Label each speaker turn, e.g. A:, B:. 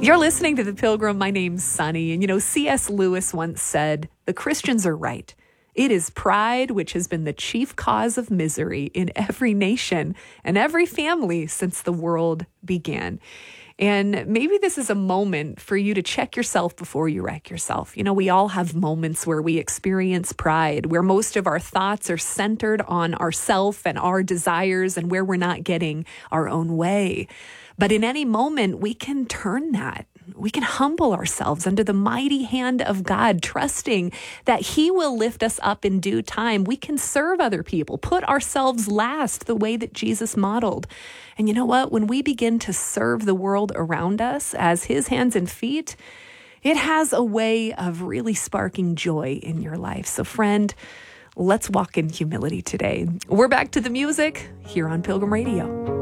A: You're listening to The Pilgrim. My name's Sunny. And C.S. Lewis once said, the Christians are right. It is pride which has been the chief cause of misery in every nation and every family since the world began. And maybe this is a moment for you to check yourself before you wreck yourself. We all have moments where we experience pride, where most of our thoughts are centered on ourself and our desires and where we're not getting our own way. But in any moment, we can turn that. We can humble ourselves under the mighty hand of God, trusting that He will lift us up in due time. We can serve other people, put ourselves last the way that Jesus modeled. And you know what? When we begin to serve the world around us as His hands and feet, it has a way of really sparking joy in your life. So friend, let's walk in humility today. We're back to the music here on Pilgrim Radio.